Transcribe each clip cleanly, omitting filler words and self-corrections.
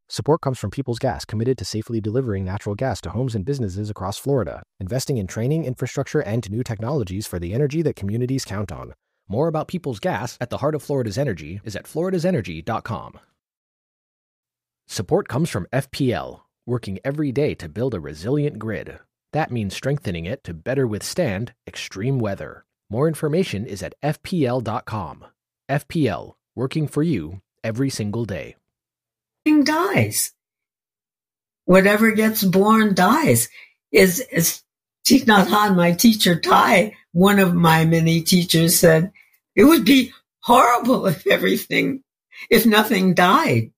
Support comes from Peoples Gas, committed to safely delivering natural gas to homes and businesses across Florida, investing in training, infrastructure, and new technologies for the energy that communities count on. More about Peoples Gas at the heart of Florida's energy is at floridasenergy.com. Support comes from FPL, working every day to build a resilient grid. That means strengthening it to better withstand extreme weather. More information is at fpl.com. FPL, working for you every single day. Dies. Whatever gets born dies. Is Thich Nhat Hanh, my teacher Tai, one of my many teachers, said it would be horrible if nothing died.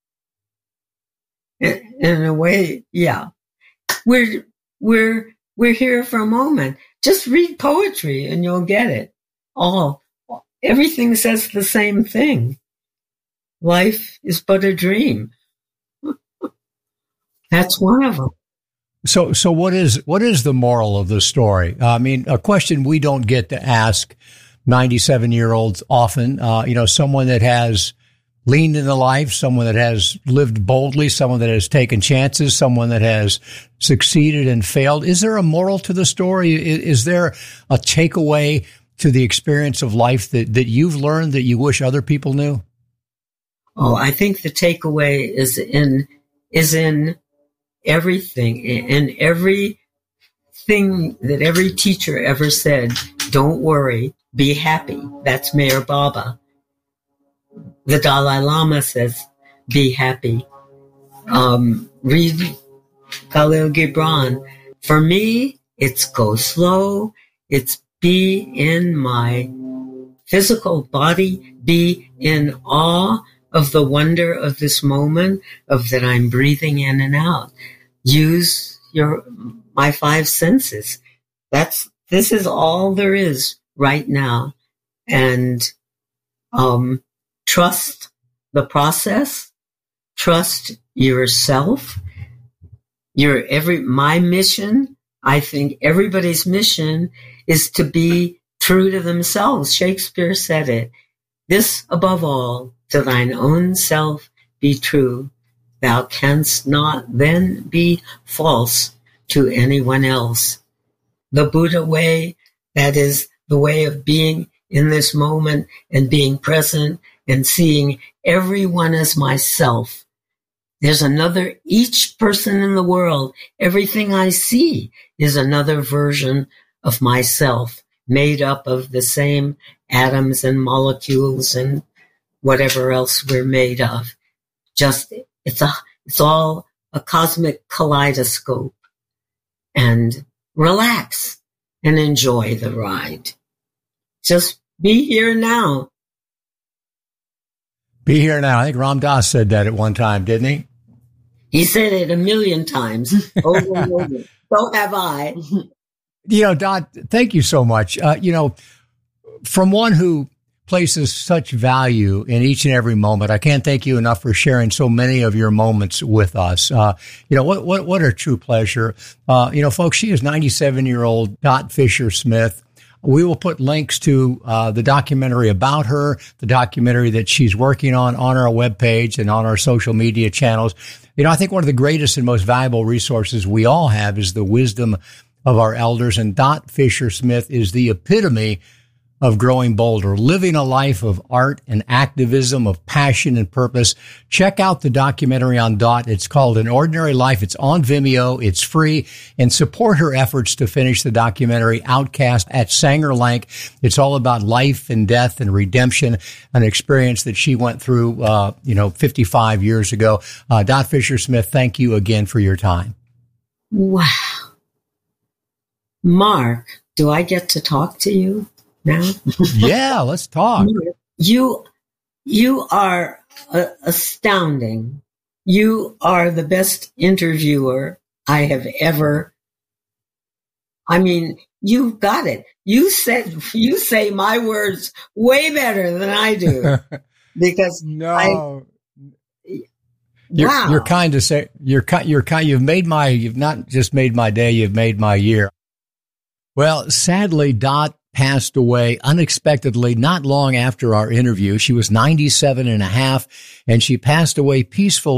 In a way, yeah. We're here for a moment. Just read poetry and you'll get it. Everything says the same thing. Life is but a dream. That's one of them. So what is the moral of the story? I mean, a question we don't get to ask 97-year-olds often. Someone that has leaned into life, someone that has lived boldly, someone that has taken chances, someone that has succeeded and failed. Is there a moral to the story? Is there a takeaway to the experience of life that you've learned that you wish other people knew? Oh, I think the takeaway is in everything, in everything that every teacher ever said. Don't worry, be happy. That's Meher Baba. The Dalai Lama says, be happy. Read Khalil Gibran. For me, it's go slow. It's be in my physical body, be in awe of the wonder of this moment, of that I'm breathing in and out. Use my five senses. This is all there is right now. And, trust the process, trust yourself. My mission, I think everybody's mission is to be true to themselves. Shakespeare said it. This above all, to thine own self be true. Thou canst not then be false to anyone else. The Buddha way, that is the way of being in this moment and being present and seeing everyone as myself. There's each person in the world, everything I see is another version of myself, made up of the same atoms and molecules and whatever else we're made of. It's all a cosmic kaleidoscope. And relax and enjoy the ride. Just be here now. Be here now. I think Ram Dass said that at one time, didn't he? He said it 1,000,000 times over and over. So have I. Dot, thank you so much. From one who places such value in each and every moment, I can't thank you enough for sharing so many of your moments with us. What a true pleasure. Folks, she is 97-year-old Dot Fisher-Smith. We will put links to the documentary about her, the documentary that she's working on our webpage and on our social media channels. I think one of the greatest and most valuable resources we all have is the wisdom of our elders. And Dot Fisher-Smith is the epitome of growing bolder, living a life of art and activism, of passion and purpose. Check out the documentary on Dot. It's called An Ordinary Life. It's on Vimeo. It's free. And support her efforts to finish the documentary Outcast at Sanger Lank. It's all about life and death and redemption, an experience that she went through, 55 years ago. Dot Fisher-Smith, thank you again for your time. Wow. Mark, do I get to talk to you now? Yeah, let's talk. You are astounding. You are the best interviewer I have ever. I mean, you've got it. You say my words way better than I do. Because no. Wow. You're kind to say you've not just made my day, you've made my year. Well, sadly, Dot passed away unexpectedly not long after our interview. She was 97 and a half, and she passed away peacefully.